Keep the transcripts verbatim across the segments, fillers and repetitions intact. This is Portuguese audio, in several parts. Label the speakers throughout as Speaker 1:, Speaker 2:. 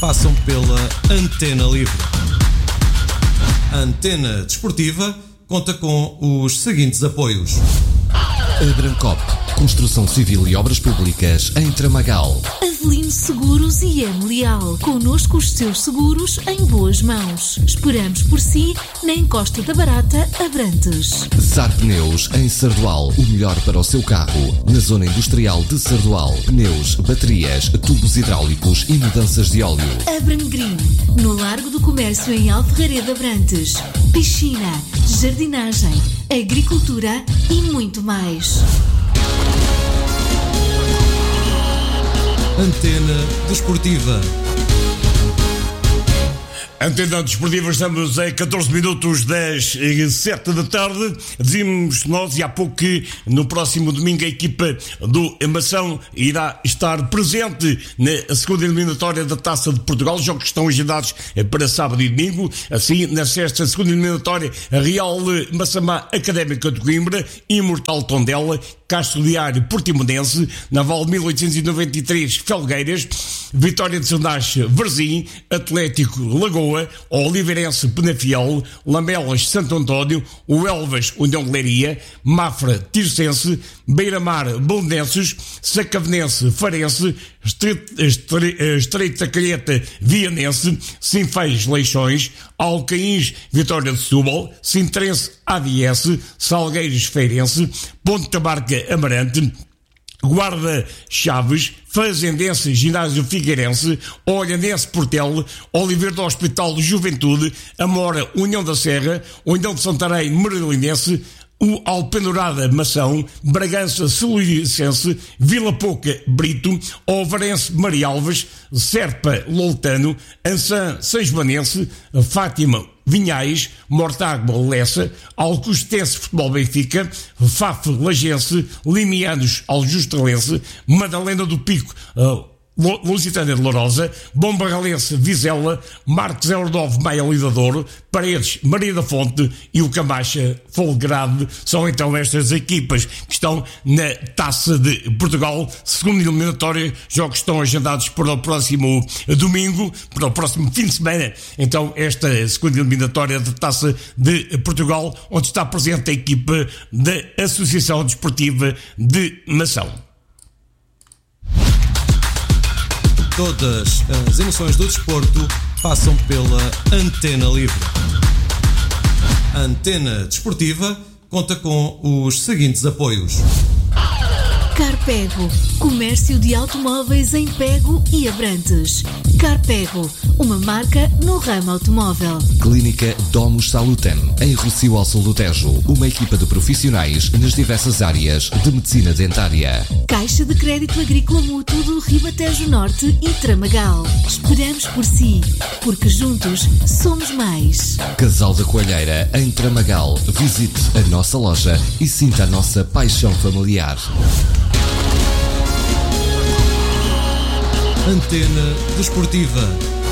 Speaker 1: passam pela Antena Livre. A Antena Desportiva conta com os seguintes apoios:
Speaker 2: Abrancop, construção civil e obras públicas em Tramagal.
Speaker 3: Avelino Seguros e M. Leal. Connosco os seus seguros em boas mãos. Esperamos por si na Encosta da Barata, Abrantes.
Speaker 2: Zar Pneus em Sardual. O melhor para o seu carro. Na zona industrial de Sardual. Pneus, baterias, tubos hidráulicos e mudanças de óleo.
Speaker 3: Abrangrim. No Largo do Comércio em Alferreira de Abrantes. Piscina, jardinagem, agricultura e muito mais.
Speaker 1: Antena Desportiva.
Speaker 4: Antena Desportiva, estamos a catorze minutos das sete da tarde. Dizíamos nós, e há pouco, que no próximo domingo a equipa do Mação irá estar presente na segunda eliminatória da Taça de Portugal. Os jogos estão agendados para sábado e domingo. Assim, na sexta segunda eliminatória, a Real Massamá Académica de Coimbra, Imortal Tondela, Castro Diário Portimonense, Naval mil oitocentos e noventa e três Felgueiras, Vitória de Sandache Varzim, Atlético Lagoa, Oliveirense Penafiel, Lamelas Santo António, o Elvas União de Leiria, Mafra Tircense, Beira-Mar Belenenses, Sacavenense Farense, Estreito da Calheta Vianense, Sinfãs Leixões, Alcaíns Vitória de Setúbal, Sintrense A D S, Salgueiros Feirense, Ponta Barca Amarante, Guarda Chaves, Fazendense Ginásio Figueirense, Olhanense Portel, Oliveira do Hospital Juventude, Amora União da Serra, União de Santarém Merilinense, o Alpendurada Mação, Bragança Soluicense, Vila Pouca Brito, Ovarense Marialves, Serpa Loutano, Ançã Seixbanense, Fátima Vinhais, Mortágua Lessa, Alcostense Futebol Benfica, Faf Lagense, Limianos Aljustralense, Madalena do Pico, uh, Lusitânia de Lourosa, Bombarralense Vizela, Marcos Eurdov Maia Lidador, Paredes Maria da Fonte e o Camacha Folgrade. São então estas equipas que estão na Taça de Portugal, segunda eliminatória. Jogos estão agendados para o próximo domingo, para o próximo fim de semana. Então esta segunda eliminatória da Taça de Portugal, onde está presente a equipa da Associação Desportiva de Mação.
Speaker 1: Todas as emoções do desporto passam pela Antena Livre. A Antena Desportiva conta com os seguintes apoios:
Speaker 3: Carpego, comércio de automóveis em Pego e Abrantes. Carpego, uma marca no ramo automóvel.
Speaker 2: Clínica Domus Saluten, em Rossio ao Sul do Tejo. Uma equipa de profissionais nas diversas áreas de medicina dentária.
Speaker 3: Caixa de Crédito Agrícola Mútuo do Ribatejo Norte e Tramagal. Esperamos por si, porque juntos somos mais.
Speaker 2: Casal da Coalheira, em Tramagal. Visite a nossa loja e sinta a nossa paixão familiar.
Speaker 1: Antena Desportiva.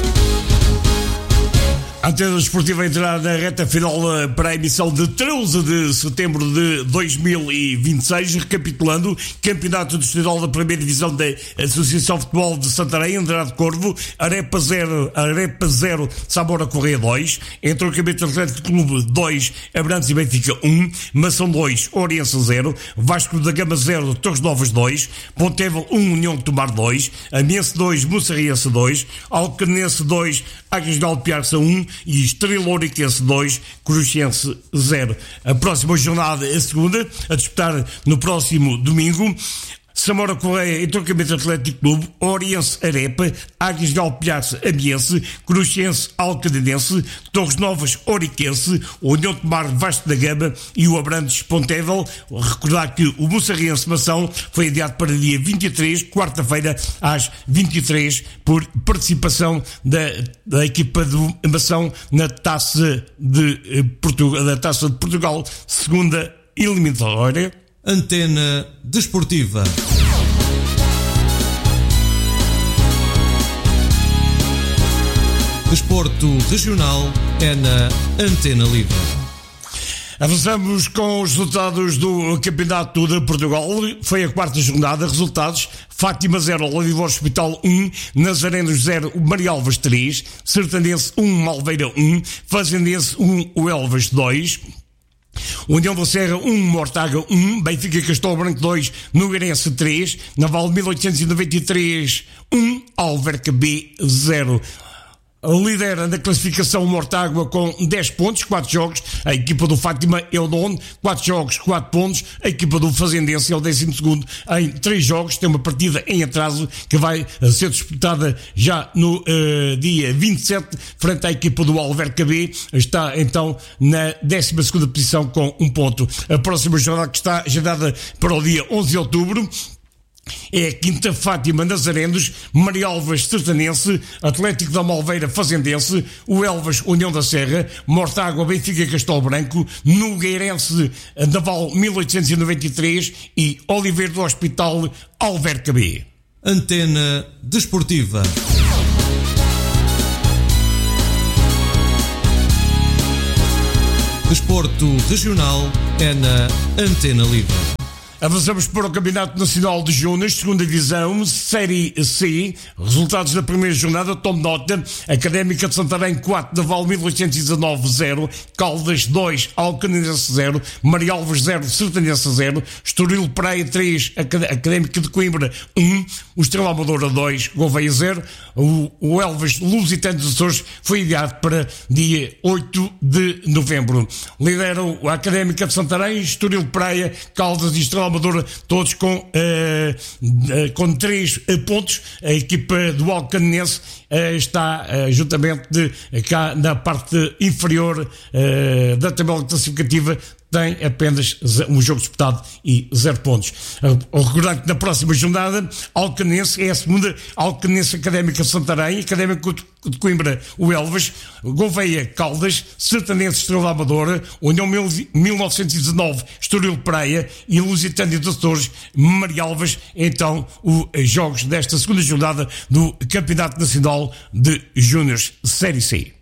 Speaker 4: A Antena Desportiva entrará na reta final para a emissão de treze de setembro de dois mil e vinte e seis, recapitulando: Campeonato Distrital da Primeira Divisão da Associação de Futebol de Santarém, Andrade Corvo, Arepa zero, Arepa zero, Samora Correia dois, Entroncamento Atlético Clube dois, Abrantes e Benfica um, Mação dois, Oriense zero, Vasco da Gama zero, Torres Novas dois, Pontevel um, União de Tomar dois, Amiense dois, Moçarriense dois, Alcanense dois, Águias de Alpiarça um e Estrela Ouriquense dois, Cruxense zero. A próxima jornada é a segunda, a disputar no próximo domingo. Samora Correia, Entroncamento Atlético Clube, Oriense Arepa, Águias de Alpiarça Amiense, Cruxense Alcadenense, Torres Novas Ouriquense, União de Mar Vasco da Gama e o Abrantes Pontevel. Recordar que o Moçarriense Mação foi adiado para dia vinte e três, quarta-feira, às vinte e três, por participação da, da equipa do Mação na Taça de Portugal, da Taça de Portugal, segunda eliminatória.
Speaker 1: Antena Desportiva. Desporto regional é na Antena Livre.
Speaker 4: Avançamos com os resultados do Campeonato de Portugal. Foi a quarta jornada. Resultados: Fátima zero, Oliveira Hospital um, Nazarenos zero, Marialvas três, Sertanense um, Malveira um, Fazendense um, o Elvas dois, União da Serra um, Mortágua um, Benfica Castelo Branco dois, Nogueirense três, Naval mil oitocentos e noventa e três um, Alverca B zero. Lidera na classificação Mortágua com dez pontos, quatro jogos. A equipa do Fátima é o nono, quatro jogos, quatro pontos. A equipa do Fazendense é o décimo segundo em três jogos. Tem uma partida em atraso que vai ser disputada já no uh, dia vinte e sete, frente à equipa do Alverca B. Está então na décima segunda posição com um ponto. A próxima jornada, que está agendada para o dia onze de outubro, é a Quinta Fátima Nazarenos, Marialvas Sertanense, Atlético da Malveira Fazendense, o Elvas União da Serra, Mortágua Benfica Castelo Branco, Nogueirense Naval mil oitocentos e noventa e três e Oliveira do Hospital Alverca B.
Speaker 1: Antena Desportiva. Desporto regional é na Antena Livre.
Speaker 4: Avançamos para o Campeonato Nacional de Júniores, segunda Divisão, Série C. Resultados da primeira jornada, tome nota: Académica de Santarém quatro, Naval mil oitocentos e dezanove zero, Caldas dois, Alcanense zero, Marialvas zero, Sertanense zero, Estoril Praia três, Académica de Coimbra um, o Estrela Amadora dois, Gouveia zero. O, o Elvas Lusitano dos Açores foi adiado para dia oito de novembro. Lideram a Académica de Santarém, Estoril Praia, Caldas e Estrela Amadora, todos com, uh, uh, com três uh, pontos. A equipa do Alcanense uh, está uh, juntamente de, uh, cá na parte inferior uh, da tabela classificativa. Tem apenas um jogo disputado e zero pontos. O recordante, na próxima jornada, Alcanense é a segunda, Alcanense Académica Santarém, Académico de Coimbra, o Elvas, Gouveia, Caldas, Sertanense, Estrela Amadora, União mil novecentos e dezanove, Estoril Praia e Lusitânia dos Açores, Marialvas. Então, os jogos desta segunda jornada do Campeonato Nacional de Júniores Série C.